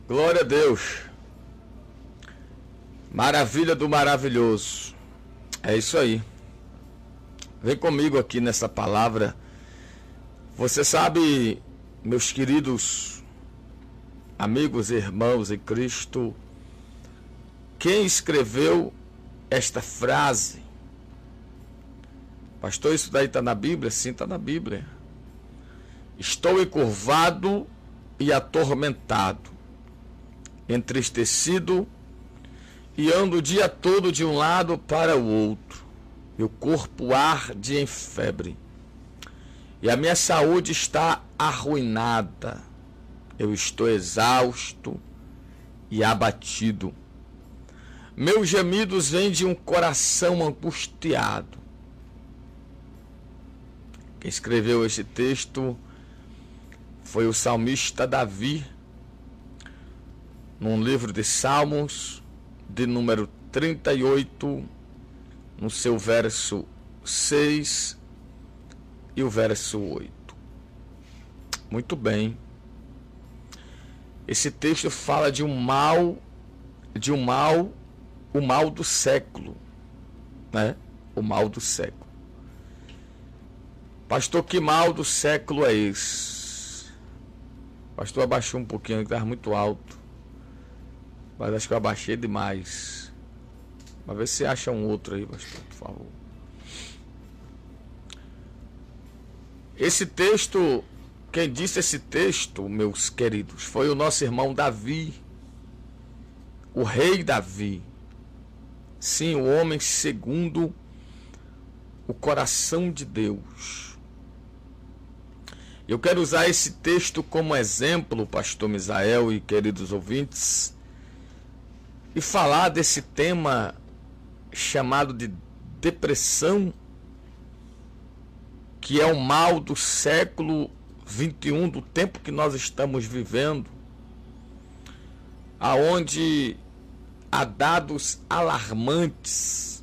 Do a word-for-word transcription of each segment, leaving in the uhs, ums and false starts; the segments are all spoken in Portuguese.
Glória a Deus. Maravilha do maravilhoso. É isso aí. Vem comigo aqui nessa palavra. Você sabe, meus queridos amigos e irmãos em Cristo, quem escreveu esta frase? Pastor, isso daí está na Bíblia? Sim, está na Bíblia. Estou encurvado e atormentado, entristecido e ando o dia todo de um lado para o outro. Meu corpo arde em febre e a minha saúde está arruinada. Eu estou exausto e abatido. Meus gemidos vêm de um coração angustiado. Quem escreveu esse texto foi o salmista Davi, num livro de Salmos, de número trinta e oito, no seu verso seis e o verso oito. Muito bem. Esse texto fala de um mal, de um mal, o mal do século, né? O mal do século. Pastor, que mal do século é esse? Pastor, abaixou um pouquinho, que estava muito alto. Mas acho que eu abaixei demais. Mas vê se você acha um outro aí, pastor, por favor. Esse texto, quem disse esse texto, meus queridos, foi o nosso irmão Davi, o rei Davi. Sim, o homem segundo o coração de Deus. Eu quero usar esse texto como exemplo, pastor Misael e queridos ouvintes, e falar desse tema chamado de depressão, que é o mal do século vinte e um, do tempo que nós estamos vivendo, aonde há dados alarmantes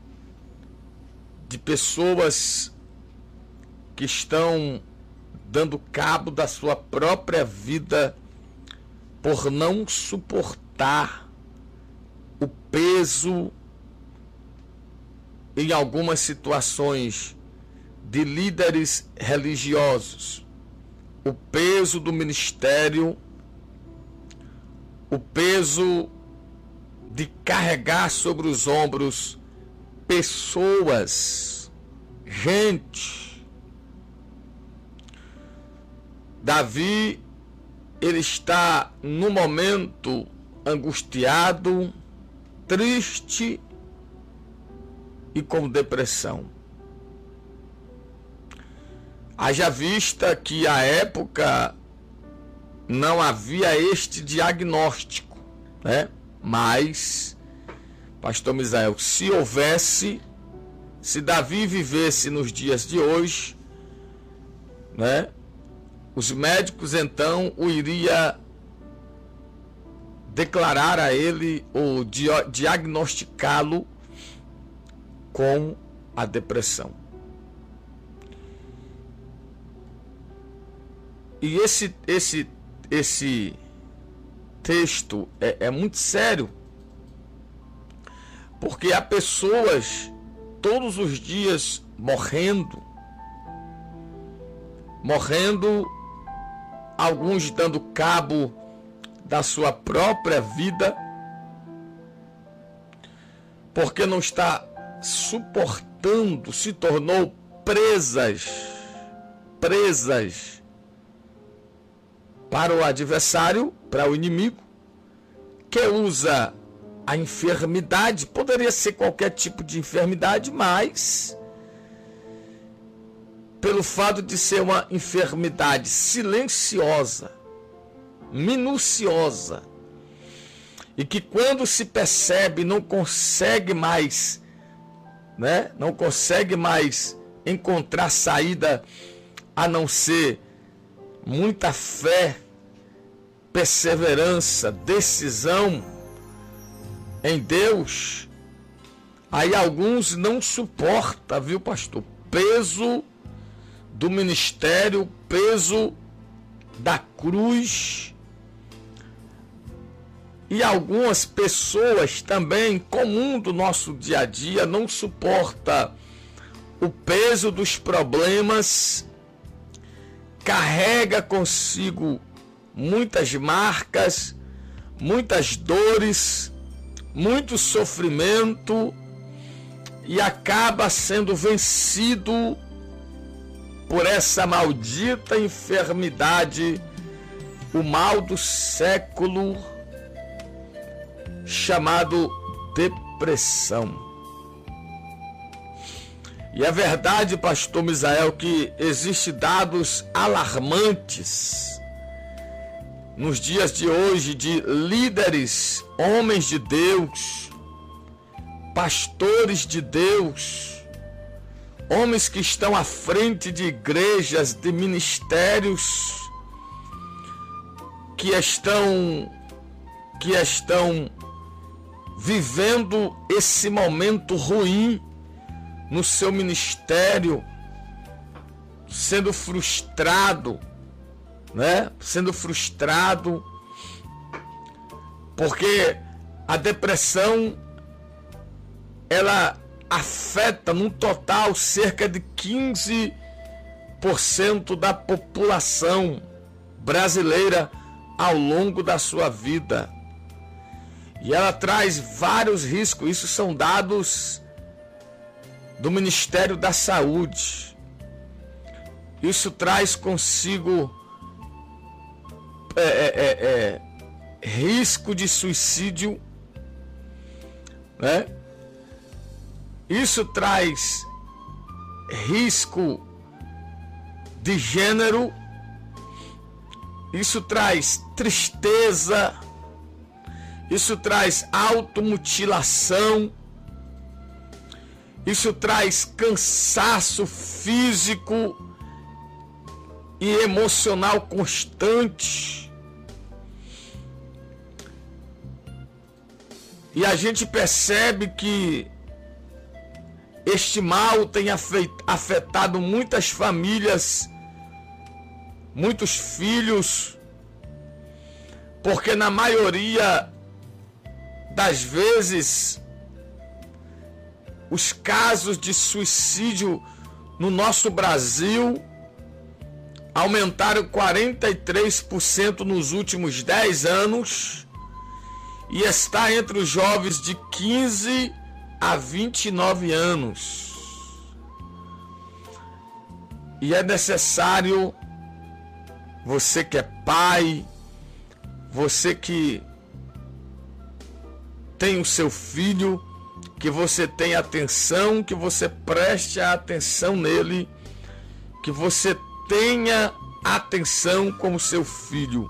de pessoas que estão dando cabo da sua própria vida por não suportar o peso, em algumas situações, de líderes religiosos, o peso do ministério, o peso de carregar sobre os ombros pessoas, gente. Davi, ele está no momento angustiado, triste e com depressão. Haja vista que à época não havia este diagnóstico, né? Mas, pastor Misael, se houvesse, se Davi vivesse nos dias de hoje, né? Os médicos então o iria declarar a ele ou diagnosticá-lo com a depressão. E esse, esse, esse texto é, é muito sério, porque há pessoas todos os dias morrendo, morrendo, alguns dando cabo da sua própria vida, porque não está suportando, se tornou presas, presas para o adversário, para o inimigo, que usa a enfermidade, poderia ser qualquer tipo de enfermidade, mas pelo fato de ser uma enfermidade silenciosa, minuciosa, e que quando se percebe não consegue mais, né? Não consegue mais encontrar saída a não ser muita fé, perseverança, decisão em Deus. Aí alguns não suportam, viu, pastor? Peso do ministério, peso da cruz, E algumas pessoas também, comum do nosso dia a dia, não suporta o peso dos problemas, carrega consigo muitas marcas, muitas dores, muito sofrimento e acaba sendo vencido por essa maldita enfermidade, o mal do século, chamado depressão. E é verdade, pastor Misael, que existem dados alarmantes nos dias de hoje de líderes, homens de Deus, pastores de Deus, homens que estão à frente de igrejas, de ministérios, que estão, que estão vivendo esse momento ruim no seu ministério, sendo frustrado, né? Sendo frustrado, porque a depressão, ela afeta no total cerca de quinze por cento da população brasileira ao longo da sua vida. E ela traz vários riscos. Isso são dados do Ministério da Saúde. Isso traz consigo é, é, é, risco de suicídio, né? Isso traz risco de gênero. Isso traz tristeza. Isso traz automutilação. Isso traz cansaço físico e emocional constante. E a gente percebe que este mal tem afetado muitas famílias, muitos filhos, porque na maioria das vezes os casos de suicídio no nosso Brasil aumentaram quarenta e três por cento nos últimos dez anos e está entre os jovens de quinze a vinte e nove anos. E é necessário, você que é pai, você que tem o seu filho, que você tenha atenção, que você preste a atenção nele, que você tenha atenção com o seu filho.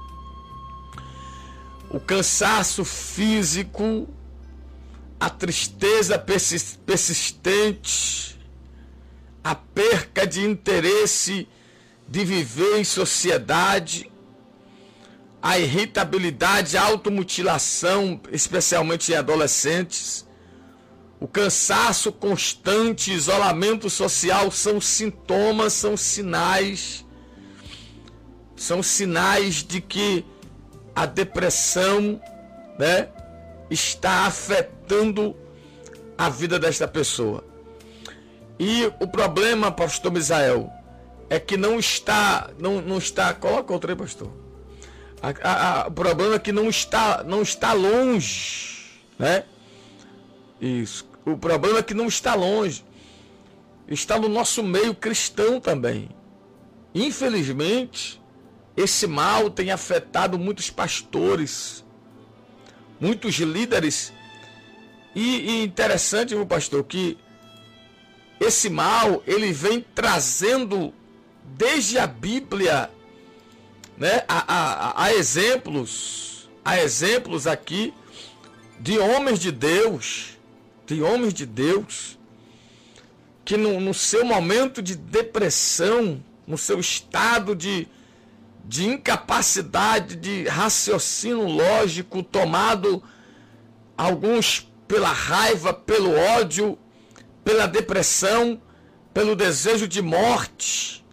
O cansaço físico, a tristeza persistente, a perca de interesse de viver em sociedade, a irritabilidade, a automutilação, especialmente em adolescentes, o cansaço constante, isolamento social são sintomas, são sinais, são sinais de que a depressão, né, está afetando a vida desta pessoa. E o problema, pastor Misael, é que não está, não, não está, coloca outro aí, pastor. A, a, a, o problema é que não está, não está longe, né? Isso. O problema é que não está longe. Está no nosso meio cristão também. Infelizmente, esse mal tem afetado muitos pastores, muitos líderes. E, e interessante, meu pastor, que esse mal, ele vem trazendo desde a Bíblia, né, a, a, a exemplos, a exemplos aqui de homens de Deus, de homens de Deus, que no, no seu momento de depressão, no seu estado de, de incapacidade de raciocínio lógico, tomado alguns pela raiva, pelo ódio, pela depressão, pelo desejo de morte,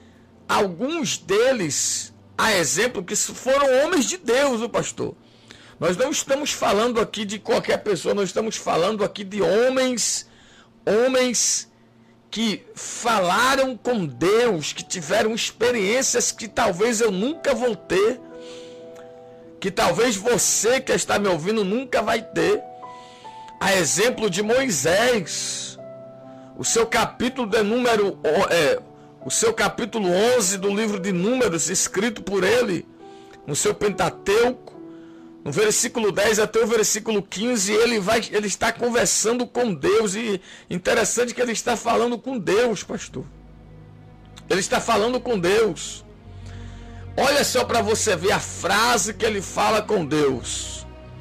alguns deles, a exemplo, que foram homens de Deus, o pastor. Nós não estamos falando aqui de qualquer pessoa, nós estamos falando aqui de homens, homens que falaram com Deus, que tiveram experiências que talvez eu nunca vou ter, que talvez você que está me ouvindo nunca vai ter. A exemplo de Moisés, o seu capítulo de número, é, o seu capítulo onze do livro de Números, escrito por ele, no seu Pentateuco, no versículo dez até o versículo quinze, ele, vai, ele está conversando com Deus. E interessante que ele está falando com Deus, pastor. Ele está falando com Deus. Olha só para você ver a frase que ele fala com Deus.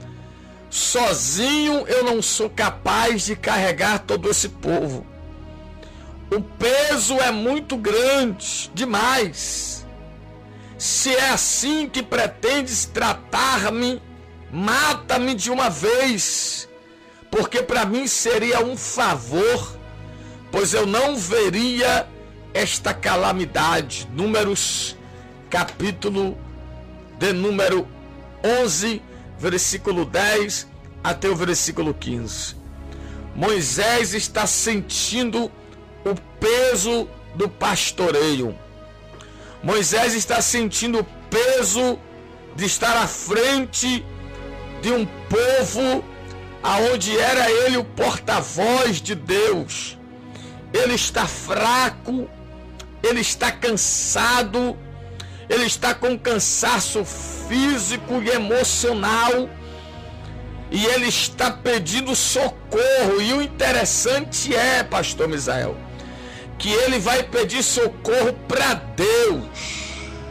Sozinho eu não sou capaz de carregar todo esse povo. O peso é muito grande, demais. Se é assim que pretendes tratar-me, mata-me de uma vez, porque para mim seria um favor, pois eu não veria esta calamidade. Números, capítulo de número onze, versículo dez até o versículo quinze. Moisés está sentindo o peso do pastoreio. Moisés está sentindo o peso de estar à frente de um povo aonde era ele o porta-voz de Deus. Ele está fraco, ele está cansado, ele está com cansaço físico e emocional, e ele está pedindo socorro. E o interessante é, pastor Misael, que ele vai pedir socorro para Deus.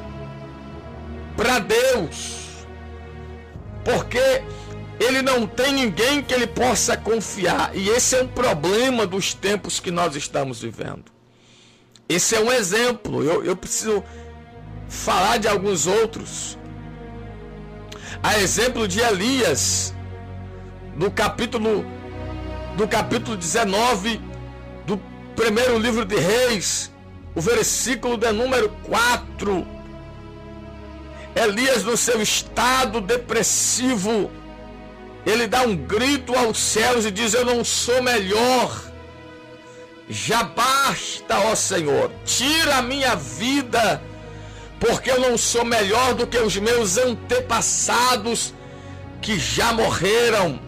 Para Deus. Porque ele não tem ninguém que ele possa confiar. E esse é um problema dos tempos que nós estamos vivendo. Esse é um exemplo. Eu, eu preciso falar de alguns outros. A exemplo de Elias, no capítulo, do capítulo dezenove do primeiro livro de Reis, o versículo de número quatro. Elias, no seu estado depressivo, ele dá um grito aos céus e diz: eu não sou melhor, já basta, ó Senhor, tira a minha vida, porque eu não sou melhor do que os meus antepassados que já morreram.